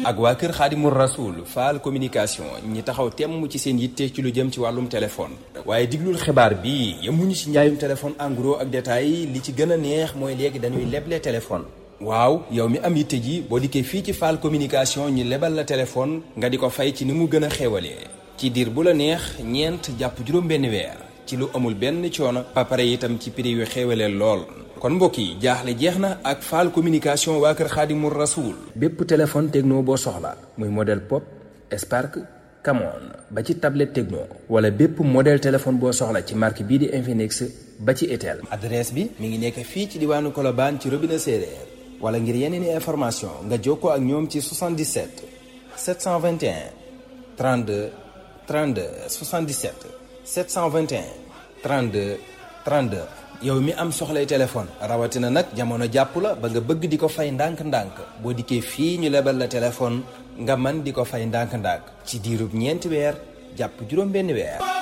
ak waa kër Xaadimul Rasuul Fall communication ñi taxaw temm ci seen yitte ci lu jëm ci wàllum téléphone. waaye diglul xibaar bi yemuñu ci njaayum téléphone en gros ak détail li ci gën a neex mooy léegi dañuy leble téléphone. waaw yow mi am yitte ji boo dikkee fii ci Fall communication ñi lebal la téléphone nga di ko fay ci ni mu gën a xéwalee ci diir bu la neex ñeent jàpp juróom-benn weer ci lu amul benn coono ba pare itam ci prix yu xéwalee lool. kon mbokk yi jaaxle jeex na ak Fall communication waa kër Xaadimul Rasuul. bépp téléphone techno boo soxla muy modèle pop Spark Camon ba ci tablette techno wala bépp modèle téléphone boo soxla ci marque bii di Infinix ba ci Itel. adresse bi mi ngi nekk fii ci diwaanu Colobane ci robinet séeréer wala ngir yeneen i information nga jokkoo ak ñoom ci 77 721 32 32 77 721 32 32. yow mi am soxlay téléphone rawatina nag jamono jàpp la ba nga bëgg di ko fay ndànk-ndànk boo dikkee fii ñu lebal la téléphone nga man di ko fay ndànk-ndànk ci diirub ñeenti weer jàpp juróom-benn weer.